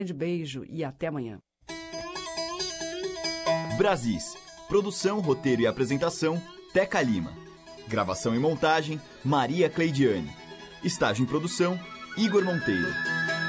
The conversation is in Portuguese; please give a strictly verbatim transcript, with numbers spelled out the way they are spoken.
grande beijo e até amanhã. Brasis. Produção, roteiro e apresentação, Teca Lima. Gravação e montagem, Maria Cleidiane. Estágio em produção, Igor Monteiro.